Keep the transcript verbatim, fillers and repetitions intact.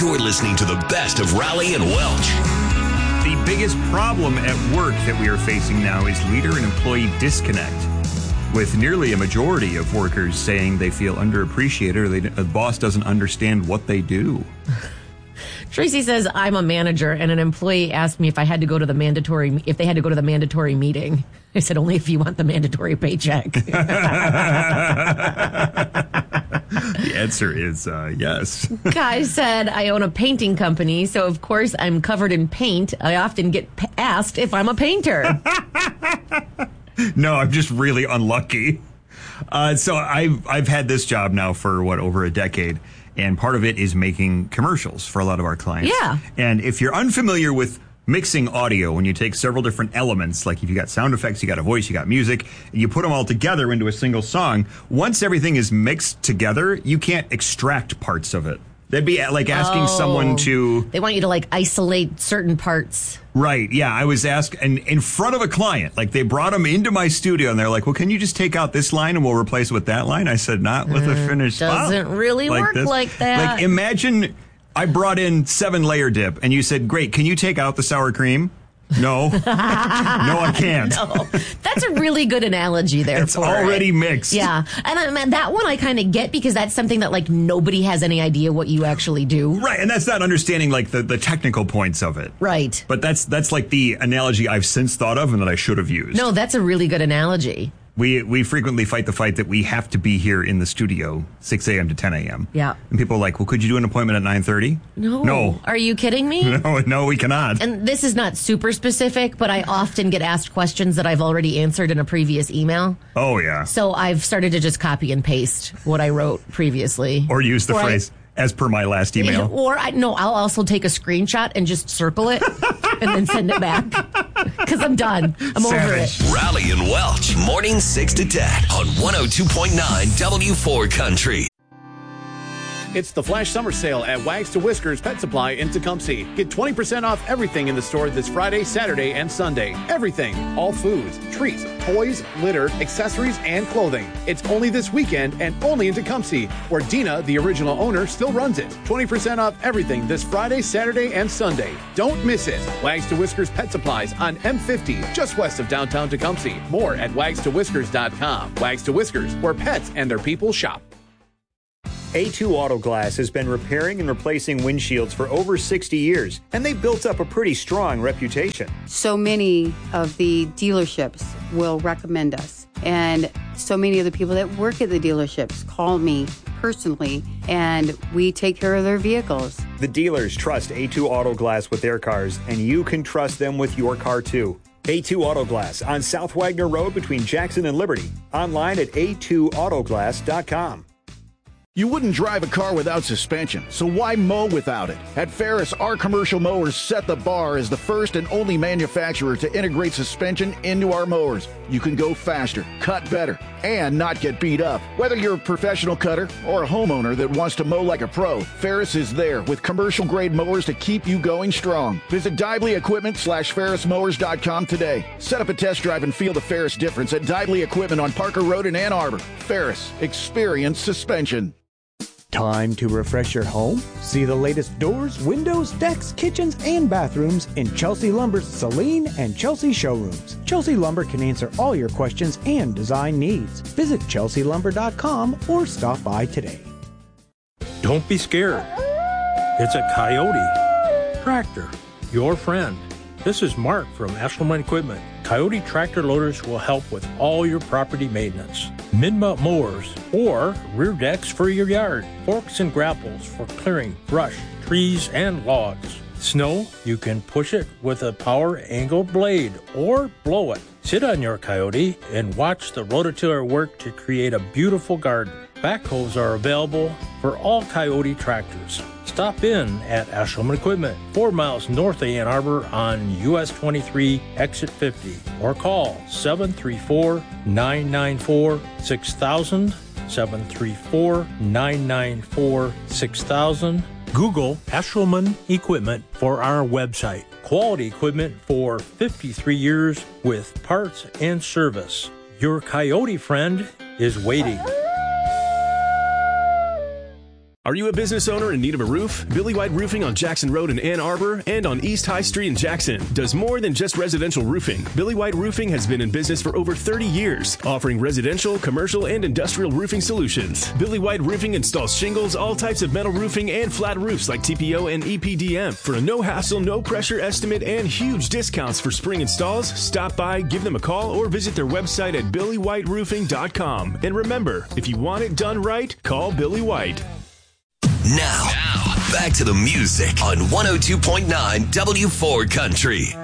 You're listening to the best of Raleigh and Welch. The biggest problem at work that we are facing now is leader and employee disconnect, with nearly a majority of workers saying they feel underappreciated or they, the boss doesn't understand what they do. Tracy says, I'm a manager, and an employee asked me if I had to go to the mandatory, if they had to go to the mandatory meeting. I said, only if you want the mandatory paycheck. The answer is uh, yes. Guy said, I own a painting company, so of course I'm covered in paint. I often get p- asked if I'm a painter. No, I'm just really unlucky. Uh, so I've, I've had this job now for, what, over a decade. And part of it is making commercials for a lot of our clients. Yeah. And if you're unfamiliar with mixing audio, when you take several different elements, like if you got sound effects, you got a voice, you got music, and you put them all together into a single song, once everything is mixed together, you can't extract parts of it. That'd be like asking oh, someone to... They want you to, like, isolate certain parts. Right, yeah. I was asked, and in front of a client, like they brought them into my studio, and they're like, well, can you just take out this line and we'll replace it with that line? I said, not with a finished file. Doesn't really like work this. like that. Like, imagine I brought in seven layer dip, and you said, great, can you take out the sour cream? No. No, I can't. No. That's a really good analogy there. It's for already it. mixed. Yeah. And I mean, that one I kind of get because that's something that, like, nobody has any idea what you actually do. Right. And that's not understanding, like, the, the technical points of it. Right. But that's that's like the analogy I've since thought of and that I should have used. No, that's a really good analogy. We we frequently fight the fight that we have to be here in the studio six a.m. to ten a.m. Yeah. And people are like, well, could you do an appointment at nine thirty? No. No. Are you kidding me? No, no, we cannot. And this is not super specific, but I often get asked questions that I've already answered in a previous email. Oh, yeah. So I've started to just copy and paste what I wrote previously. Or use the or phrase, I, as per my last email. Or, I, no, I'll also take a screenshot and just circle it and then send it back. Because I'm done. I'm Savage. over it. Raleigh and Welch, morning six to ten on one oh two point nine W four Country. It's the Flash Summer Sale at Wags to Whiskers Pet Supply in Tecumseh. Get twenty percent off everything in the store this Friday, Saturday, and Sunday. Everything. All foods, treats, toys, litter, accessories, and clothing. It's only this weekend and only in Tecumseh, where Dina, the original owner, still runs it. twenty percent off everything this Friday, Saturday, and Sunday. Don't miss it. Wags to Whiskers Pet Supplies on M fifty, just west of downtown Tecumseh. More at wags to whiskers dot com. Wags to Whiskers, where pets and their people shop. A two Auto Glass has been repairing and replacing windshields for over sixty years, and they built up a pretty strong reputation. So many of the dealerships will recommend us, and so many of the people that work at the dealerships call me personally, and we take care of their vehicles. The dealers trust A two Auto Glass with their cars, and you can trust them with your car too. A two Auto Glass on South Wagner Road between Jackson and Liberty. Online at a two auto glass dot com. You wouldn't drive a car without suspension, so why mow without it? At Ferris, our commercial mowers set the bar as the first and only manufacturer to integrate suspension into our mowers. You can go faster, cut better, and not get beat up. Whether you're a professional cutter or a homeowner that wants to mow like a pro, Ferris is there with commercial-grade mowers to keep you going strong. Visit Dively Equipment slash Ferris Mowers dot com today. Set up a test drive and feel the Ferris difference at Dively Equipment on Parker Road in Ann Arbor. Ferris, experience suspension. Time to refresh your home? See the latest doors, windows, decks, kitchens, and bathrooms in Chelsea Lumber's Celine and Chelsea showrooms. Chelsea Lumber can answer all your questions and design needs. Visit chelsea lumber dot com or stop by today. Don't be scared. It's a Coyote tractor, your friend. This is Mark from Eshelman Equipment. Coyote tractor loaders will help with all your property maintenance. Mid-mount mowers or rear decks for your yard. Forks and grapples for clearing brush, trees, and logs. Snow, you can push it with a power angle blade or blow it. Sit on your Coyote and watch the rototiller work to create a beautiful garden. Backhoes are available for all Coyote tractors. Stop in at Eshelman Equipment, four miles north of Ann Arbor on U S twenty-three, exit fifty, or call seven three four, nine nine four, six thousand, seven three four, nine nine four, six thousand. Google Eshelman Equipment for our website. Quality equipment for fifty-three years with parts and service. Your Coyote friend is waiting. Are you a business owner in need of a roof? Billy White Roofing on Jackson Road in Ann Arbor and on East High Street in Jackson does more than just residential roofing. Billy White Roofing has been in business for over thirty years, offering residential, commercial, and industrial roofing solutions. Billy White Roofing installs shingles, all types of metal roofing, and flat roofs like T P O and E P D M. For a no-hassle, no-pressure estimate and huge discounts for spring installs, stop by, give them a call, or visit their website at billy white roofing dot com. And remember, if you want it done right, call Billy White. Now, now, back to the music on one oh two point nine W four Country.